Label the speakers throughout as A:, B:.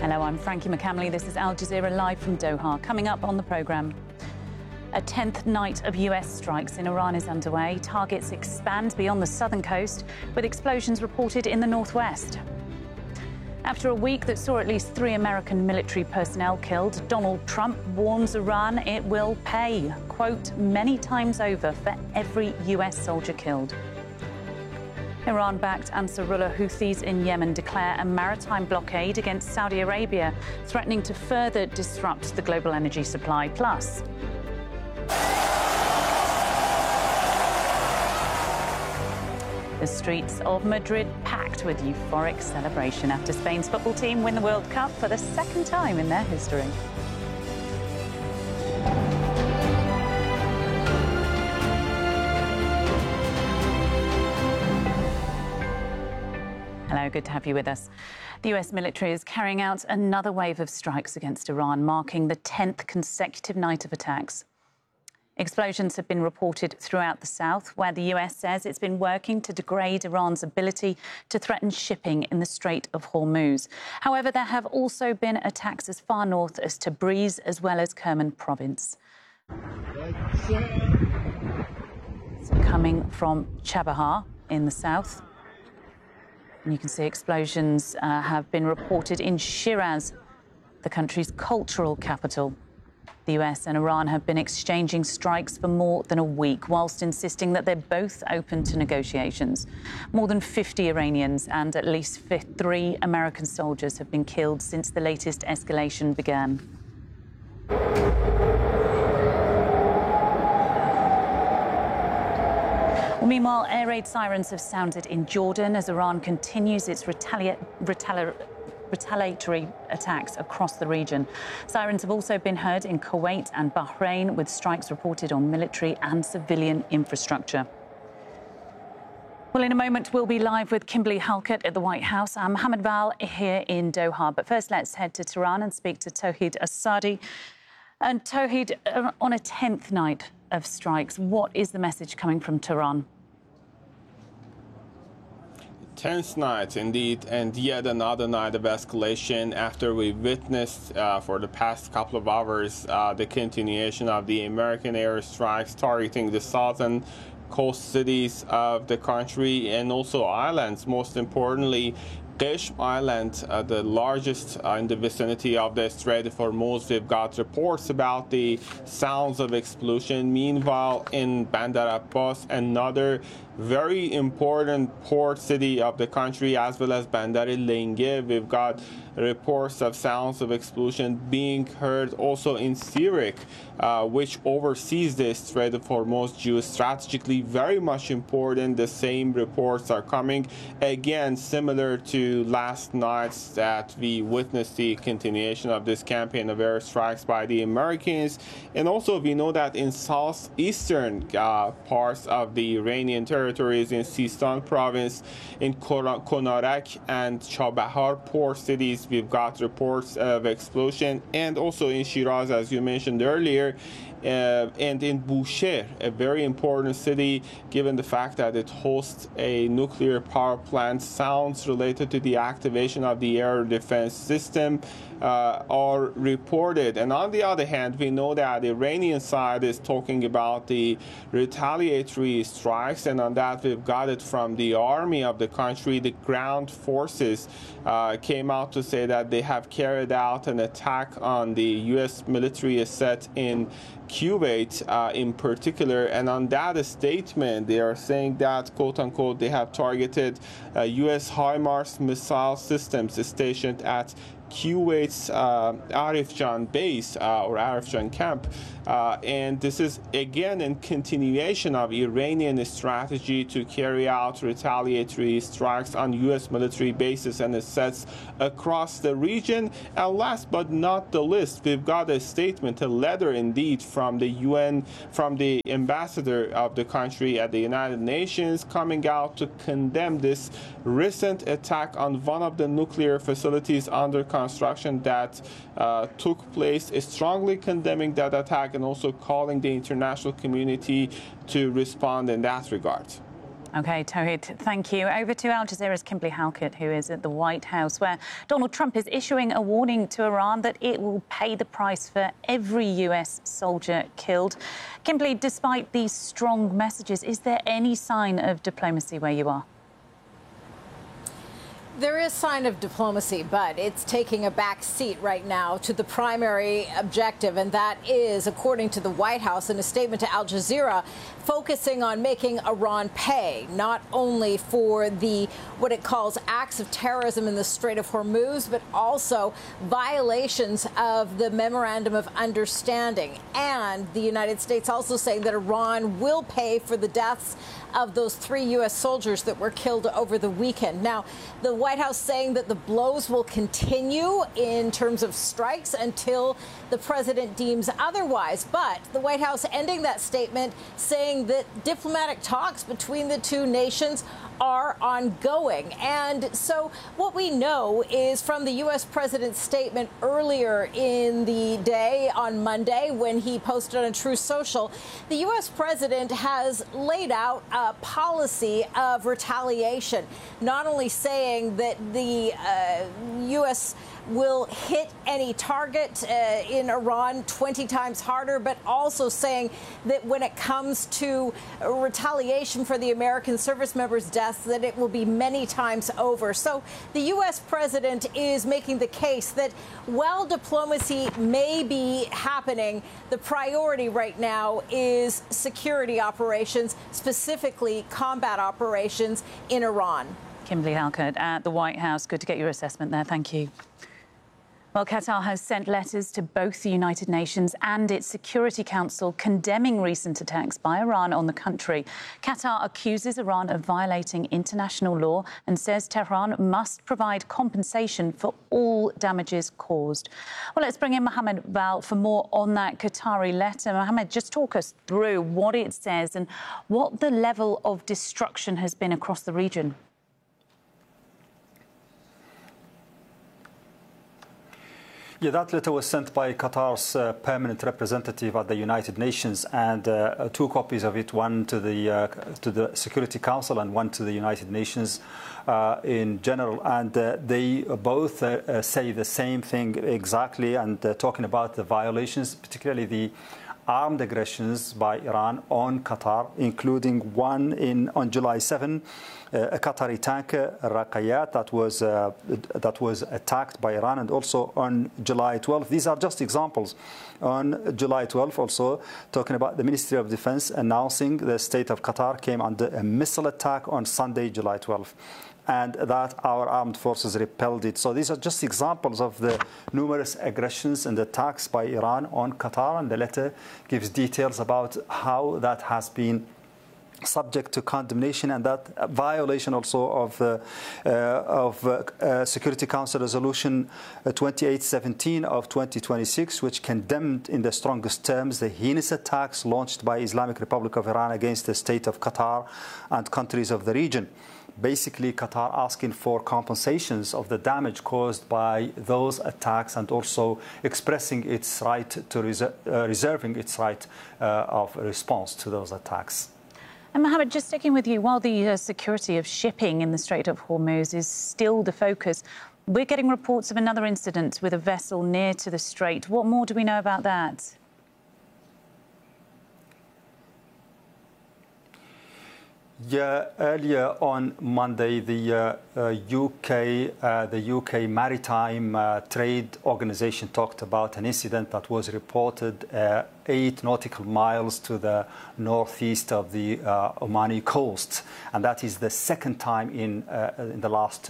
A: Hello, I'm Frankie McCamley. This is Al Jazeera live from Doha. Coming up on the programme, a 10th night of US strikes in Iran is underway. Targets expand beyond the southern coast, with explosions reported in the northwest. After a week that saw at least 3 American military personnel killed, Donald Trump warns Iran it will pay, quote, many times over for every US soldier killed. Iran-backed Ansarullah Houthis in Yemen declare a maritime blockade against Saudi Arabia, threatening to further disrupt the global energy supply. Plus, the streets of Madrid packed with euphoric celebration after Spain's football team win the World Cup for the second time in their history. Hello, good to have you with us. The US military is carrying out another wave of strikes against Iran, marking the 10th consecutive night of attacks. Explosions have been reported throughout the south, where the US says it's been working to degrade Iran's ability to threaten shipping in the Strait of Hormuz. However, there have also been attacks as far north as Tabriz, as well as Kerman province. So coming from Chabahar in the south. And you can see explosions have been reported in Shiraz, the country's cultural capital. The US and Iran have been exchanging strikes for more than a week, whilst insisting that they're both open to negotiations. More than 50 Iranians and at least 3 American soldiers have been killed since the latest escalation began. Well, meanwhile, air raid sirens have sounded in Jordan as Iran continues its retaliatory attacks across the region. Sirens have also been heard in Kuwait and Bahrain, with strikes reported on military and civilian infrastructure. Well, in a moment, we'll be live with Kimberly Halkett at the White House. I'm Mohammed Val here in Doha. But first, let's head to Tehran and speak to Tawhid Asadi. And Tawhid, on a 10th night of strikes, what is the message coming from Tehran?
B: 10th night, indeed, and yet another night of escalation after we witnessed for the past couple of hours the continuation of the American airstrikes targeting the southern coast cities of the country and also islands, most importantly. Qeshm Island, the largest in the vicinity of the Strait of Hormuz. We've got reports about the sounds of explosion. Meanwhile, in Bandar Abbas, another very important port city of the country, as well as Bandar Lenge, we've got reports of sounds of explosion being heard also in Sirik, which oversees the Strait of Hormuz, geostrategically very much important. The same reports are coming, again, similar to last nights that we witnessed the continuation of this campaign of airstrikes by the Americans. And also we know that in southeastern parts of the Iranian territories, in Sistan province, in Konarak and Chabahar port cities, we've got reports of explosion, and also in Shiraz, as you mentioned earlier, and in Bushehr, a very important city, given the fact that it hosts a nuclear power plant. Sounds related to the activation of the air defense system are reported. And on the other hand, we know that the Iranian side is talking about the retaliatory strikes, and on that we've got it from the army of the country. The ground forces came out to say that they have carried out an attack on the U.S. military asset in Kuwait in particular, and on that statement they are saying that, quote unquote, they have targeted U.S. HIMARS missile systems stationed at Kuwait's Arifjan base or Arifjan camp. And this is again in continuation of Iranian strategy to carry out retaliatory strikes on U.S. military bases and assets across the region. And last but not the least, we've got a statement, a letter indeed, from the UN, from the ambassador of the country at the United Nations, coming out to condemn this recent attack on one of the nuclear facilities under construction that took place, strongly condemning that attack and also calling the international community to respond in that regard.
A: OK, Towhid, thank you. Over to Al Jazeera's Kimberly Halkett, who is at the White House, where Donald Trump is issuing a warning to Iran that it will pay the price for every US soldier killed. Kimberly, despite these strong messages, is there any sign of diplomacy where you are?
C: There is sign of diplomacy, but it's taking a back seat right now to the primary objective, and that is, according to the White House in a statement to Al Jazeera, focusing on making Iran pay, not only for what it calls acts of terrorism in the Strait of Hormuz, but also violations of the Memorandum of Understanding. And the United States also saying that Iran will pay for the deaths of those 3 U.S. soldiers that were killed over the weekend. Now, the White House saying that the blows will continue in terms of strikes until the president deems otherwise. But the White House ending that statement saying that diplomatic talks between the two nations are ongoing. And so what we know is from the U.S. president's statement earlier in the day on Monday when he posted on Truth Social, the U.S. president has laid out a policy of retaliation, not only saying that the U.S. will hit any target in Iran 20 times harder, but also saying that when it comes to retaliation for the American service members' deaths, that it will be many times over. So the U.S. president is making the case that while diplomacy may be happening, the priority right now is security operations, specifically combat operations in Iran.
A: Kimberly Halkett at the White House. Good to get your assessment there. Thank you. Well, Qatar has sent letters to both the United Nations and its Security Council condemning recent attacks by Iran on the country. Qatar accuses Iran of violating international law and says Tehran must provide compensation for all damages caused. Well, let's bring in Mohammed Val for more on that Qatari letter. Mohammed, just talk us through what it says and what the level of destruction has been across the region.
D: Yeah, that letter was sent by Qatar's permanent representative at the United Nations, and 2 copies of it, one to the Security Council and one to the United Nations in general. And they both say the same thing exactly, and talking about the violations, particularly the armed aggressions by Iran on Qatar, including one on July 7, a Qatari tanker, Raqayyat, that was attacked by Iran, and also on July 12. These are just examples. On July 12, also talking about the Ministry of Defense announcing the state of Qatar came under a missile attack on Sunday, July 12. And that our armed forces repelled it. So these are just examples of the numerous aggressions and attacks by Iran on Qatar, and the letter gives details about how that has been subject to condemnation, and that violation also of Security Council Resolution 2817 of 2026, which condemned in the strongest terms the heinous attacks launched by Islamic Republic of Iran against the state of Qatar and countries of the region. Basically, Qatar asking for compensations of the damage caused by those attacks, and also expressing its right to reserving its right of response to those attacks.
A: And Mohammed, just sticking with you, while the security of shipping in the Strait of Hormuz is still the focus, we're getting reports of another incident with a vessel near to the strait. What more do we know about that?
D: Yeah, earlier on Monday, the UK Maritime Trade Organization talked about an incident that was reported 8 nautical miles to the northeast of the Omani coast, and that is the second time in the last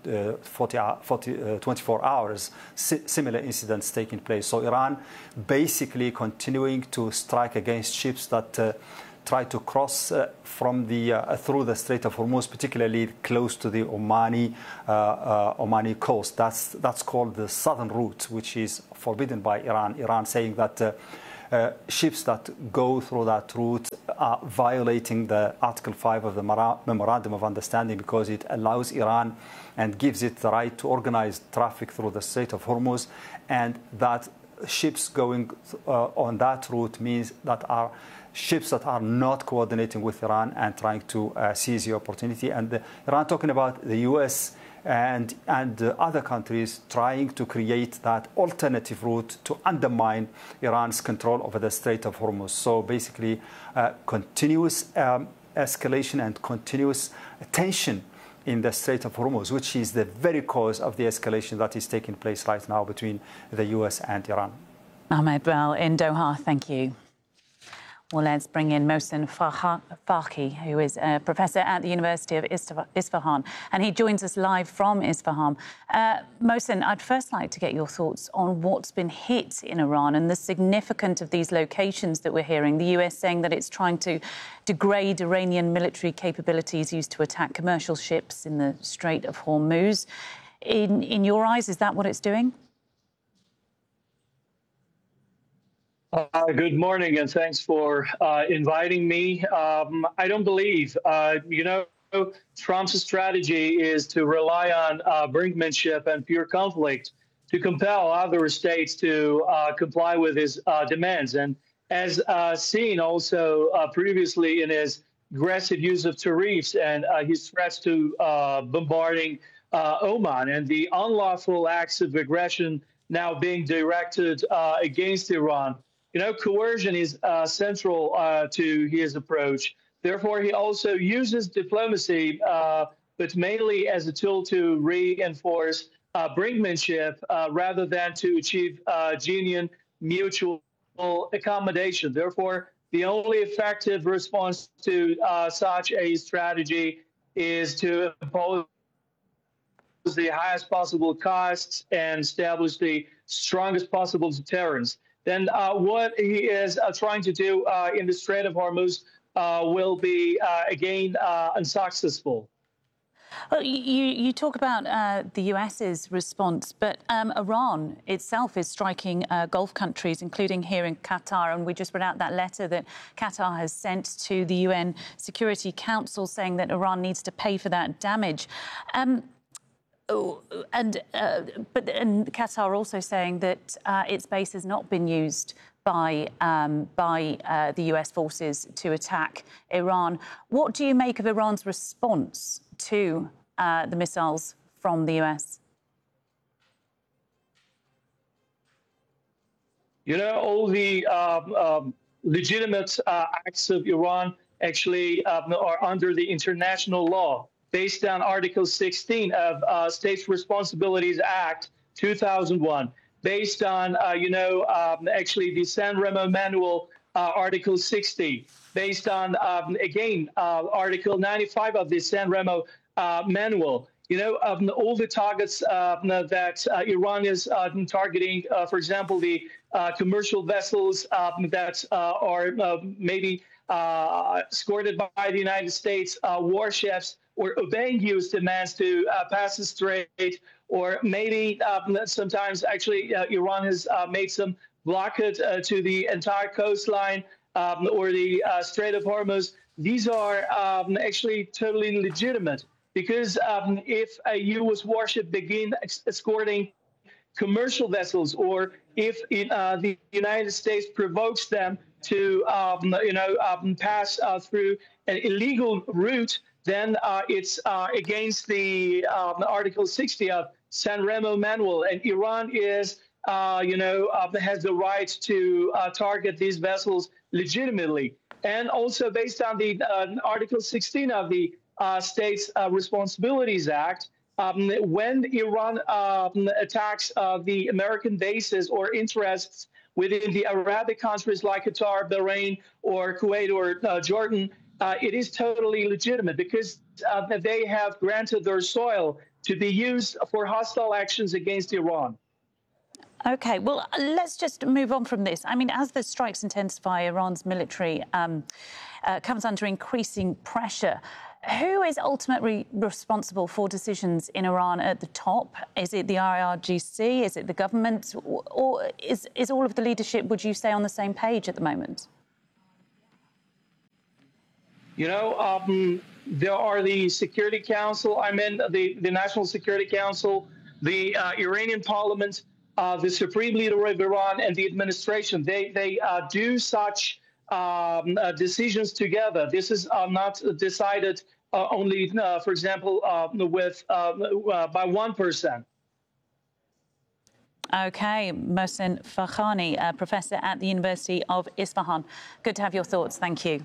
D: 24 hours similar incidents taking place. So Iran basically continuing to strike against ships that try to cross from through the Strait of Hormuz, particularly close to the Omani coast. That's called the southern route, which is forbidden by Iran. Iran saying that ships that go through that route are violating the Article 5 of the Memorandum of Understanding, because it allows Iran and gives it the right to organize traffic through the Strait of Hormuz, and that ships going on that route means that are ships that are not coordinating with Iran and trying to seize the opportunity. And Iran talking about the U.S. and other countries trying to create that alternative route to undermine Iran's control over the Strait of Hormuz. So basically, continuous escalation and continuous tension in the Strait of Hormuz, which is the very cause of the escalation that is taking place right now between the U.S. and Iran.
A: Ahmed Bal in Doha, thank you. Well, let's bring in Mohsen Faruqi, who is a professor at the University of Isfahan, and he joins us live from Isfahan. Mohsen, I'd first like to get your thoughts on what's been hit in Iran and the significance of these locations that we're hearing. The US saying that it's trying to degrade Iranian military capabilities used to attack commercial ships in the Strait of Hormuz. In your eyes, is that what it's doing?
E: Good morning, and thanks for inviting me. I don't believe, Trump's strategy is to rely on brinkmanship and pure conflict to compel other states to comply with his demands. And as seen also previously in his aggressive use of tariffs and his threats to bombarding Oman and the unlawful acts of aggression now being directed against Iran. Coercion is central to his approach. Therefore, he also uses diplomacy, but mainly as a tool to reinforce brinkmanship rather than to achieve genuine mutual accommodation. Therefore, the only effective response to such a strategy is to impose the highest possible costs and establish the strongest possible deterrence. Then what he is trying to do in the Strait of Hormuz will be, again, unsuccessful.
A: Well, you talk about the US's response, but Iran itself is striking Gulf countries, including here in Qatar. And we just read out that letter that Qatar has sent to the UN Security Council saying that Iran needs to pay for that damage. And Qatar also saying that its base has not been used by the US forces to attack Iran. What do you make of Iran's response to the missiles from the US?
E: All the legitimate acts of Iran actually are under the international law, based on Article 16 of States Responsibilities Act 2001, based on, actually the San Remo Manual, Article 60, based on, again, Article 95 of the San Remo Manual. All the targets that Iran is targeting, for example, the commercial vessels that are maybe escorted by the United States, warships, or obeying U.S. demands to pass the strait, or maybe sometimes actually Iran has made some blockade to the entire coastline or the Strait of Hormuz. These are actually totally legitimate, because if a U.S. warship begin escorting commercial vessels, or if the United States provokes them to pass through an illegal route, then it's against the Article 60 of San Remo Manual, and Iran is, has the right to target these vessels legitimately, and also based on the Article 16 of the States Responsibilities Act. When Iran attacks the American bases or interests within the Arabic countries like Qatar, Bahrain, or Kuwait, or Jordan, it is totally legitimate, because they have granted their soil to be used for hostile actions against Iran.
A: OK, well, let's just move on from this. I mean, as the strikes intensify, Iran's military comes under increasing pressure. Who is ultimately responsible for decisions in Iran at the top? Is it the IRGC? Is it the government? Or is all of the leadership, would you say, on the same page at the moment?
E: There are the Security Council, the National Security Council, the Iranian Parliament, the Supreme Leader of Iran and the administration, they do such decisions together. This is not decided only, for example, by one person.
A: OK, Mohsen Fakhani, professor at the University of Isfahan. Good to have your thoughts. Thank you.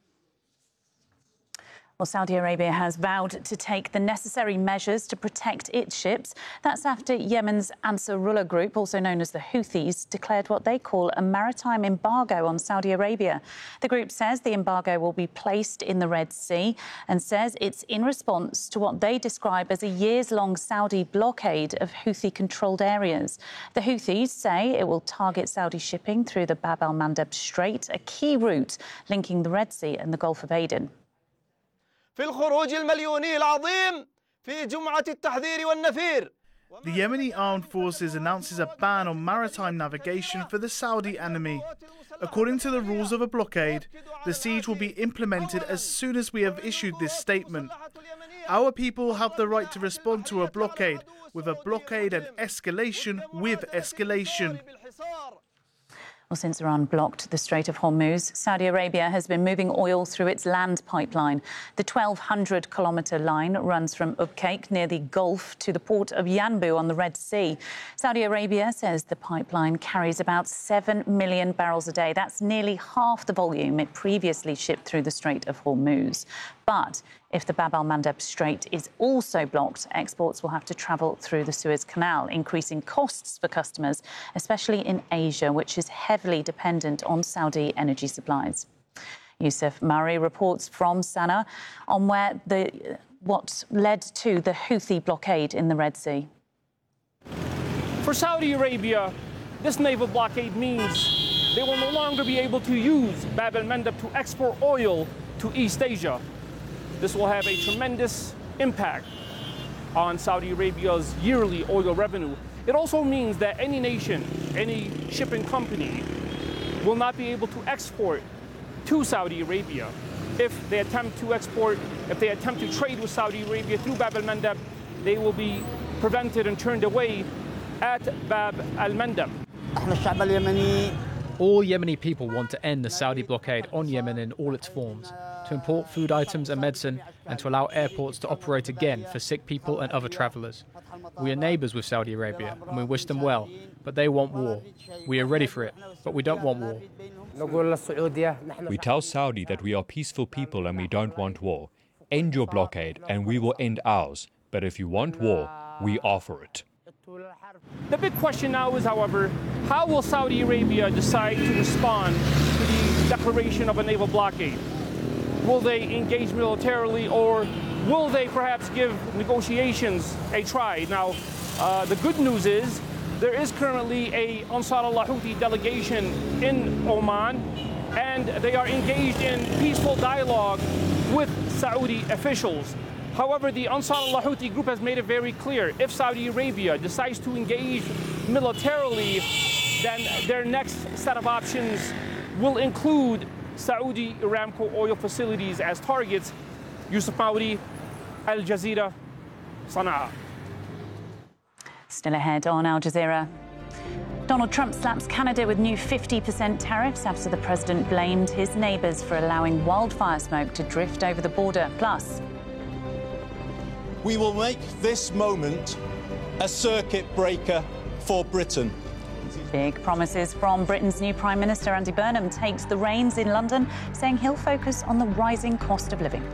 A: Well, Saudi Arabia has vowed to take the necessary measures to protect its ships. That's after Yemen's Ansarullah group, also known as the Houthis, declared what they call a maritime embargo on Saudi Arabia. The group says the embargo will be placed in the Red Sea and says it's in response to what they describe as a years-long Saudi blockade of Houthi-controlled areas. The Houthis say it will target Saudi shipping through the Bab al-Mandab Strait, a key route linking the Red Sea and the Gulf of Aden.
F: في الخروج المليوني العظيم في جمعة التحذير والنفير.
G: The Yemeni Armed Forces announces a ban on maritime navigation for the Saudi enemy. According to the rules of a blockade, the siege will be implemented as soon as we have issued this statement. Our people have the right to respond to a blockade with a blockade and escalation with escalation.
A: Well, since Iran blocked the Strait of Hormuz, Saudi Arabia has been moving oil through its land pipeline. The 1,200-kilometre line runs from Ubqaiq near the Gulf to the port of Yanbu on the Red Sea. Saudi Arabia says the pipeline carries about 7 million barrels a day. That's nearly half the volume it previously shipped through the Strait of Hormuz. But if the Bab al-Mandab Strait is also blocked, exports will have to travel through the Suez Canal, increasing costs for customers, especially in Asia, which is heavily dependent on Saudi energy supplies. Yusuf Murray reports from Sana'a on what led to the Houthi blockade in the Red Sea.
H: For Saudi Arabia, this naval blockade means they will no longer be able to use Bab al-Mandab to export oil to East Asia. This will have a tremendous impact on Saudi Arabia's yearly oil revenue. It also means that any nation, any shipping company, will not be able to export to Saudi Arabia. If they attempt to trade with Saudi Arabia through Bab al-Mandab, they will be prevented and turned away at Bab al-Mandab.
I: All Yemeni people want to end the Saudi blockade on Yemen in all its forms, to import food items and medicine, and to allow airports to operate again for sick people and other travellers. We are neighbours with Saudi Arabia, and we wish them well, but they want war. We are ready for it, but we don't want war.
J: We tell Saudi that we are peaceful people and we don't want war. End your blockade and we will end ours. But if you want war, we are for it.
H: The big question now is, however, how will Saudi Arabia decide to respond to the declaration of a naval blockade? Will they engage militarily, or will they perhaps give negotiations a try? Now, the good news is there is currently a Ansarullah Houthi delegation in Oman, and they are engaged in peaceful dialogue with Saudi officials. However, the Ansarullah Houthi group has made it very clear, if Saudi Arabia decides to engage militarily, then their next set of options will include Saudi Aramco oil facilities as targets. Yusuf Mawri, Al Jazeera, Sana'a.
A: Still ahead on Al Jazeera. Donald Trump slaps Canada with new 50% tariffs after the president blamed his neighbours for allowing wildfire smoke to drift over the border. Plus,
K: we will make this moment a circuit breaker for Britain.
A: Big promises from Britain's new Prime Minister. Andy Burnham takes the reins in London, saying he'll focus on the rising cost of living.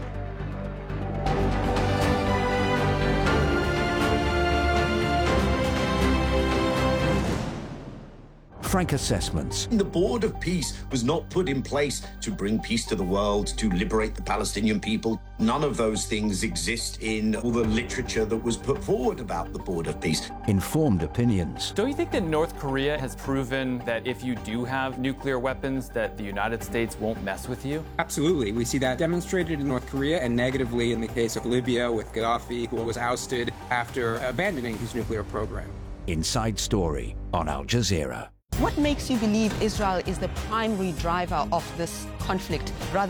L: Frank Assessments.
M: The Board of Peace was not put in place to bring peace to the world, to liberate the Palestinian people. None of those things exist in all the literature that was put forward about the Board of Peace.
L: Informed opinions.
N: Don't you think that North Korea has proven that if you do have nuclear weapons, that the United States won't mess with you?
O: Absolutely. We see that demonstrated in North Korea and negatively in the case of Libya with Gaddafi, who was ousted after abandoning his nuclear program.
L: Inside Story on Al Jazeera.
P: What makes you believe Israel is the primary driver of this conflict rather